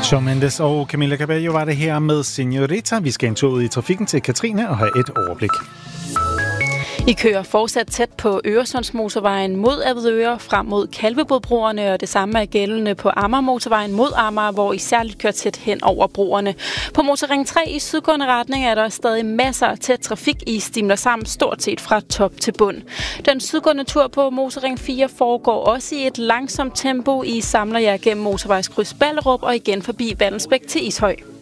Shawn Mendes og Camila Cabello var det her med Señorita. Vi skal en tur ud i trafikken til Katrine og have et overblik. I kører fortsat tæt på Øresundsmotorvejen mod Avedøre frem mod Kalvebodbroerne, og det samme er gældende på Amagermotorvejen mod Amager, hvor I særligt kører tæt hen over broerne. På Motorring 3 i sydgående retning er der stadig masser af tæt trafik. I stimler sammen stort set fra top til bund. Den sydgående tur på Motorring 4 foregår også i et langsomt tempo. I samler jer gennem motorvejskryds Ballerup og igen forbi Vallensbæk til Ishøj.